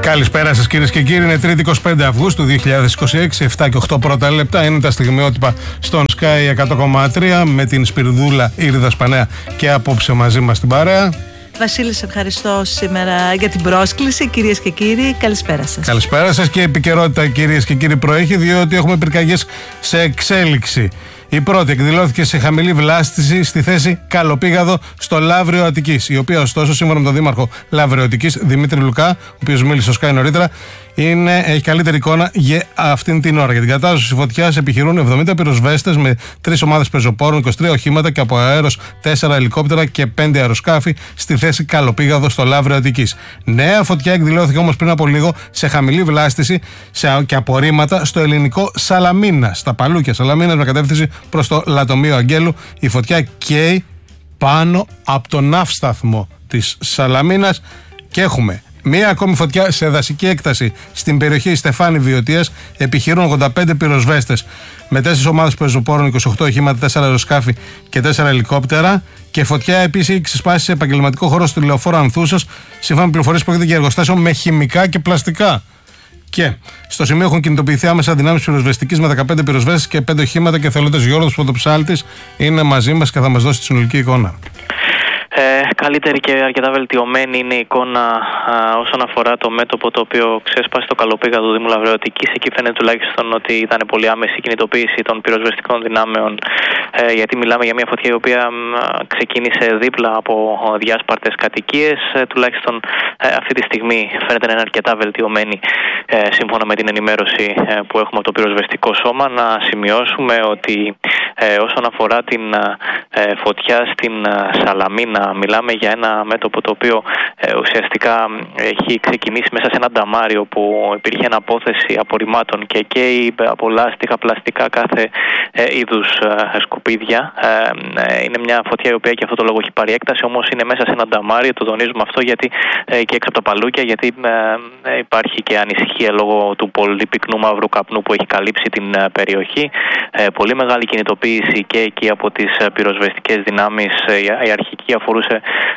Καλησπέρα σας κυρίες και κύριοι. Είναι Τρίτη 25 Αυγούστου 2026, 7 και 8 πρώτα λεπτά. Είναι τα στιγμιότυπα στον Sky 100,3 με την Σπυρδούλα Ήρδα Σπανέα και απόψε μαζί μας στην παρέα. Βασίλη, σε ευχαριστώ σήμερα για την πρόσκληση. Κυρίες και κύριοι, καλησπέρα σας. Καλησπέρα σας. Και επικαιρότητα, κυρίες και κύριοι, προέχει διότι έχουμε πυρκαγιές σε εξέλιξη. Η πρώτη εκδηλώθηκε σε χαμηλή βλάστηση στη θέση Καλοπήγαδο στο Λαύριο Αττικής, η οποία ωστόσο, σύμφωνα με τον Δήμαρχο Λαύριο Αττικής, Δημήτρη Λουκά, ο οποίος μίλησε στο Sky νωρίτερα, έχει καλύτερη εικόνα για αυτήν την ώρα. Για την κατάσταση της φωτιάς επιχειρούν 70 πυροσβέστες με 3 ομάδες πεζοπόρων, 23 οχήματα και από αέρος 4 ελικόπτερα και 5 αεροσκάφη στη θέση Καλοπήγαδο στο Λαύριο Αττικής. Νέα φωτιά εκδηλώθηκε όμως πριν από λίγο σε χαμηλή βλάστηση και απορρίμματα στο ελληνικό Σαλαμίνα, στα Παλούκια Σαλαμίνας, με κατεύθυνση προς το Λατομείο Αγγέλου. Η φωτιά καίει πάνω από τον ναύσταθμο της Σαλαμίνας και έχουμε μία ακόμη φωτιά σε δασική έκταση στην περιοχή Στεφάνη Βιωτίας. Επιχειρούν 85 πυροσβέστες με 4 ομάδες πεζοπόρων, 28 οχήματα, 4 αεροσκάφη και 4 ελικόπτερα. Και φωτιά επίσης έχει ξεσπάσει σε επαγγελματικό χώρο στη λεωφόρο Ανθούσας. Σύμφωνα με πληροφορίες, πρόκειται για εργοστάσιο με χημικά και πλαστικά. Και στο σημείο έχουν κινητοποιηθεί άμεσα δυνάμεις πυροσβεστικής με 15 πυροσβέστες και 5 οχήματα και εθελοντές. Γιώργος Πρωτοψάλτης είναι μαζί μας και θα μας δώσει τη συνολική εικόνα. Καλύτερη και αρκετά βελτιωμένη είναι η εικόνα όσον αφορά το μέτωπο το οποίο ξέσπασε το Καλοπήγαδο του Δήμου Λαυρίου Αττικής. Εκεί φαίνεται τουλάχιστον ότι ήταν πολύ άμεση η κινητοποίηση των πυροσβεστικών δυνάμεων, γιατί μιλάμε για μια φωτιά η οποία ξεκίνησε δίπλα από διάσπαρτες κατοικίες. Τουλάχιστον αυτή τη στιγμή φαίνεται να είναι αρκετά βελτιωμένη σύμφωνα με την ενημέρωση που έχουμε από το πυροσβεστικό σώμα. Να σημειώσουμε ότι όσον αφορά την φωτιά στην Σαλαμίνα, μιλάμε για ένα μέτωπο το οποίο ουσιαστικά έχει ξεκινήσει μέσα σε ένα νταμάριο που υπήρχε αναπόθεση απορριμμάτων και καίει από λάστιχα, πλαστικά, κάθε είδους σκουπίδια. Είναι μια φωτιά η οποία και αυτό το λόγο έχει πάρει έκταση, όμως είναι μέσα σε ένα νταμάριο. Το τονίζουμε αυτό γιατί και έξω από τα Παλούκια, γιατί υπάρχει και ανησυχία λόγω του πολύ πυκνού μαύρου καπνού που έχει καλύψει την περιοχή. Πολύ μεγάλη κινητοποίηση και εκεί από τις πυροσβεστικές δυνάμεις. Η αρχική αφορούσε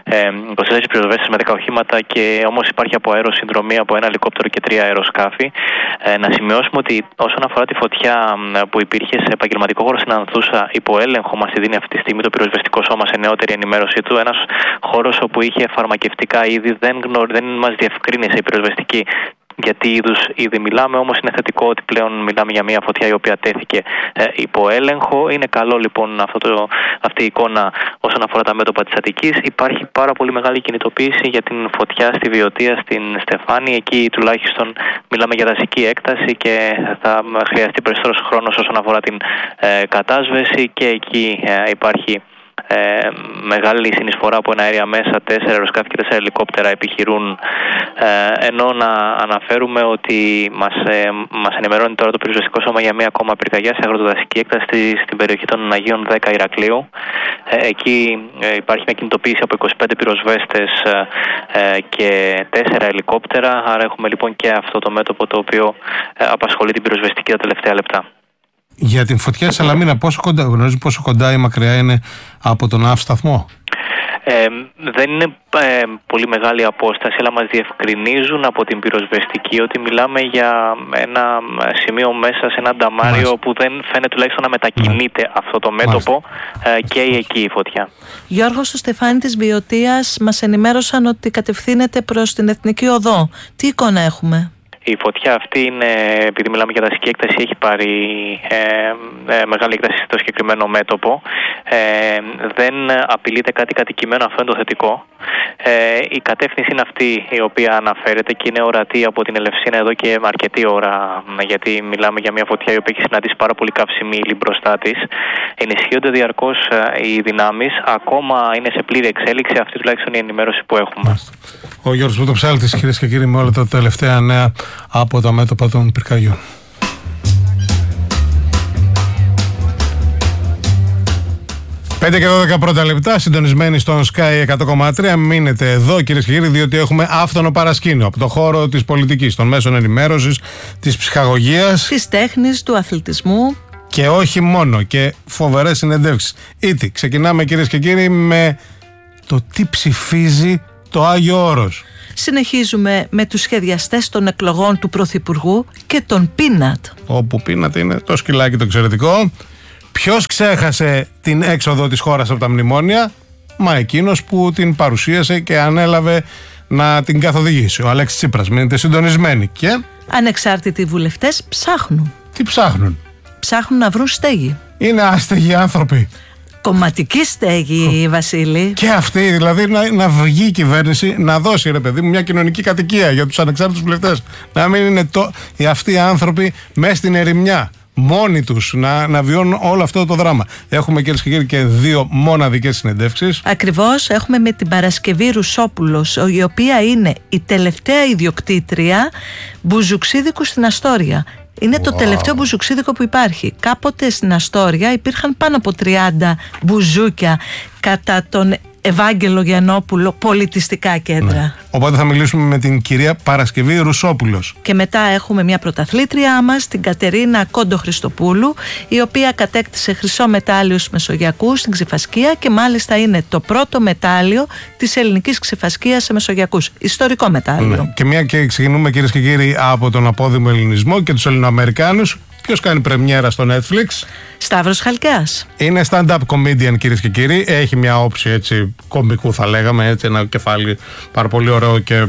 24 πυροσβέστες με 10 οχήματα, και όμως υπάρχει από αέρο συνδρομή από ένα ελικόπτερο και 3 αεροσκάφη. Να σημειώσουμε ότι όσον αφορά τη φωτιά που υπήρχε σε επαγγελματικό χώρο στην Ανθούσα, υπό έλεγχο μας τη δίνει αυτή τη στιγμή το πυροσβεστικό σώμα σε νεότερη ενημέρωσή του. Ένας χώρος όπου είχε φαρμακευτικά είδη, δεν μας διευκρίνησε η πυροσβεστική γιατί είδους ήδη μιλάμε, όμως είναι θετικό ότι πλέον μιλάμε για μια φωτιά η οποία τέθηκε υπό έλεγχο. Είναι καλό λοιπόν αυτή η εικόνα όσον αφορά τα μέτωπα της Αττικής. Υπάρχει πάρα πολύ μεγάλη κινητοποίηση για την φωτιά στη Βιωτία, στην Στεφάνη. Εκεί τουλάχιστον μιλάμε για δασική έκταση και θα χρειαστεί περισσότερος χρόνος όσον αφορά την κατάσβεση, και εκεί υπάρχει μεγάλη συνεισφορά από αέρια μέσα, 4 αεροσκάφη και 4 ελικόπτερα επιχειρούν, ενώ να αναφέρουμε ότι μας ενημερώνει τώρα το πυροσβεστικό σώμα για μία ακόμα πυρκαγιά σε αγροτοδασική έκταση στην περιοχή των Αγίων 10 Ηρακλείου. Εκεί υπάρχει μια κινητοποίηση από 25 πυροσβέστες και 4 ελικόπτερα, άρα έχουμε λοιπόν και αυτό το μέτωπο το οποίο απασχολεί την πυροσβεστική τα τελευταία λεπτά. Για την φωτιά στη Σαλαμίνα, γνωρίζει πόσο κοντά ή μακριά είναι από τον ναύσταθμο? Δεν είναι πολύ μεγάλη απόσταση, αλλά μας διευκρινίζουν από την πυροσβεστική ότι μιλάμε για ένα σημείο μέσα σε ένα νταμάριο που δεν φαίνεται τουλάχιστον να μετακινείται αυτό το μέτωπο, και εκεί η φωτιά. Γιώργο, στο Στεφάνι της Βιωτίας μας ενημέρωσαν ότι κατευθύνεται προς την Εθνική Οδό. Τι εικόνα έχουμε? Η φωτιά αυτή είναι, επειδή μιλάμε για δασική έκταση, έχει πάρει μεγάλη έκταση στο συγκεκριμένο μέτωπο. Δεν απειλείται κάτι κατοικημένο, αυτό είναι το θετικό. Η κατεύθυνση είναι αυτή η οποία αναφέρεται και είναι ορατή από την Ελευσίνα εδώ και αρκετή ώρα, γιατί μιλάμε για μια φωτιά η οποία έχει συναντήσει πάρα πολύ καύσιμη ύλη μπροστά της. Ενισχύονται διαρκώς οι δυνάμεις, ακόμα είναι σε πλήρη εξέλιξη, αυτή τουλάχιστον η ενημέρωση που έχουμε. Ο Γιώργος Πρωτοψάλτης, κυρίες και κύριοι, με όλα τα τελευταία νέα από τα μέτωπα των πυρκαγιών. 5 και 12 πρώτα λεπτά, συντονισμένοι στον Sky 100,3. Μείνετε εδώ, κυρίες και κύριοι, διότι έχουμε άφθονο παρασκήνιο από το χώρο της πολιτικής, των μέσων ενημέρωσης, της ψυχαγωγίας, της τέχνης, του αθλητισμού. Και όχι μόνο, και φοβερές συνεντεύξεις. Ήτι, ξεκινάμε, κυρίες και κύριοι, με το τι ψηφίζει στο Άγιο Όρος. Συνεχίζουμε με τους σχεδιαστές των εκλογών του Πρωθυπουργού και τον Πίνατ. Όπου Πίνατ είναι το σκυλάκι το εξαιρετικό. Ποιος ξέχασε την έξοδο της χώρας από τα μνημόνια? Μα εκείνος που την παρουσίασε και ανέλαβε να την καθοδηγήσει. Ο Αλέξης Τσίπρας. Μείνετε συντονισμένοι. Και ανεξάρτητοι βουλευτές ψάχνουν. τι ψάχνουν? Ψάχνουν να βρουν στέγη. Είναι άστεγοι άνθρωποι. Κομματική στέγη, Βασίλη. Και αυτή, δηλαδή, να βγει η κυβέρνηση να δώσει, ρε παιδί μου, μια κοινωνική κατοικία για τους ανεξάρτητους βουλευτές. Να μην είναι αυτοί οι άνθρωποι μέσα στην ερημιά, μόνοι τους, να βιώνουν όλο αυτό το δράμα. Έχουμε, κυρίες και κύριοι, και 2 μοναδικές συνεντεύξεις. Ακριβώς, έχουμε με την Παρασκευή Ρουσόπουλος, η οποία είναι η τελευταία ιδιοκτήτρια μπουζουξίδικου στην Αστόρια. Είναι το τελευταίο μπουζουξίδικο που υπάρχει. Κάποτε στην Αστόρια υπήρχαν πάνω από 30 μπουζούκια κατά τον Ευάγγελο Γιαννόπουλο πολιτιστικά κέντρα. Ναι. Οπότε θα μιλήσουμε με την κυρία Παρασκευή Ρουσόπουλος. Και μετά έχουμε μια πρωταθλήτριά μας, την Κατερίνα Κόντο Χριστοπούλου, η οποία κατέκτησε χρυσό μετάλλιο στους Μεσογειακούς στην Ξηφασκία και μάλιστα είναι το πρώτο μετάλλιο της ελληνικής Ξηφασκίας σε Μεσογειακούς. Ιστορικό μετάλλιο. Ναι. Και μια και ξεκινούμε, κυρίες και κύριοι, από τον απόδημο ελληνισμό και τους Ελληνοαμερικάνους. Ποιος κάνει πρεμιέρα στο Netflix? Σταύρος Χαλκιάς. Είναι stand-up comedian, κυρίες και κύριοι. Έχει μια όψη έτσι κομικού, θα λέγαμε, έτσι, ένα κεφάλι πάρα πολύ ωραίο και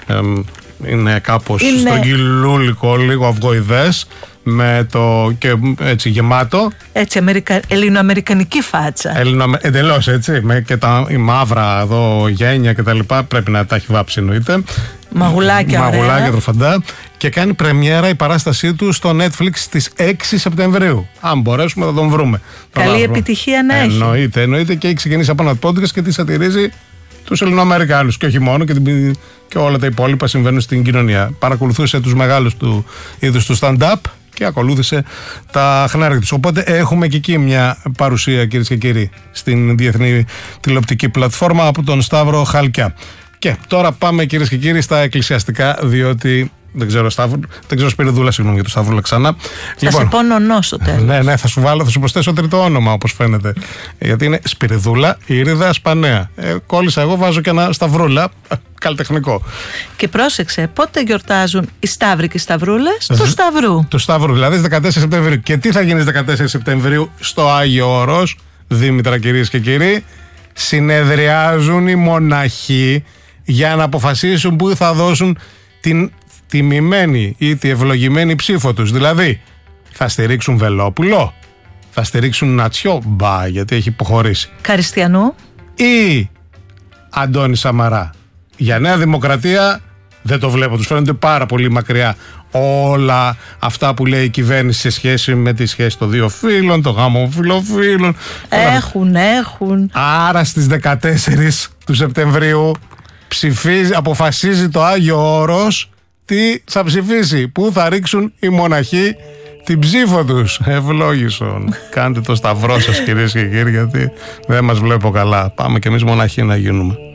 είναι κάπως στρογγυλούλικο, λίγο αυγοειδές, με το και έτσι γεμάτο. Έτσι ελληνοαμερικανική φάτσα. Εντελώς έτσι, με και η μαύρα εδώ γένια και τα λοιπά, πρέπει να τα έχει βάψει εννοείται. Μαγουλάκια τροφαντά. Και κάνει πρεμιέρα η παράστασή του στο Netflix στις 6 Σεπτεμβρίου. Αν μπορέσουμε θα τον βρούμε. Καλή επιτυχία να έχει. Εννοείται, και έχει ξεκινήσει από ένα podcast και τη σατυρίζει τους Ελληνοαμερικάνους. Και όχι μόνο, και όλα τα υπόλοιπα συμβαίνουν στην κοινωνία. Παρακολουθούσε τους μεγάλους του είδους του stand-up και ακολούθησε τα χνάρια τους. Οπότε έχουμε και εκεί μια παρουσία, κυρίες και κύριοι, στην διεθνή τηλεοπτική πλατφόρμα από τον Σταύρο Χαλκιά. Και τώρα πάμε, κυρίες και κύριοι, στα εκκλησιαστικά, διότι δεν ξέρω Σπυριδούλα, συγγνώμη για το Σταυρούλα ξανά. Θα σε πω νονό στο τέλος. Ναι, θα σου προσθέσω τρίτο όνομα, όπως φαίνεται. Γιατί είναι Σπυριδούλα, Ήριδα, Σπανέα. Κόλλησα εγώ, βάζω και ένα Σταυρούλα, καλλιτεχνικό. Και πρόσεξε, πότε γιορτάζουν οι Σταύροι και οι Σταυρούλες? Του Σταυρού. Του Σταυρού, δηλαδή στις 14 Σεπτεμβρίου. Και τι θα γίνει στις 14 Σεπτεμβρίου στο Άγιο Όρος, Δήμητρα, κυρίες και κύριοι? Συνεδριάζουν οι μοναχοί για να αποφασίσουν πού θα δώσουν την τιμημένη ή τη ευλογημένη ψήφο τους. Δηλαδή, θα στηρίξουν Βελόπουλο, θα στηρίξουν Νατσιό, γιατί έχει υποχωρήσει, Καριστιανού, ή Αντώνη Σαμαρά. Για Νέα Δημοκρατία δεν το βλέπω, τους φαίνονται πάρα πολύ μακριά όλα αυτά που λέει η κυβέρνηση σε σχέση με τη σχέση των δύο φύλων, των γάμων φιλοφύλων. Έχουν. Άρα στις 14 του Σεπτεμβρίου αποφασίζει το Άγιο Όρος τι θα ψηφίσει, πού θα ρίξουν οι μοναχοί την ψήφο τους. Ευλόγησον. Κάντε το σταυρό σας, κυρίες και κύριοι, γιατί δεν μας βλέπω καλά. Πάμε κι εμείς μοναχοί να γίνουμε.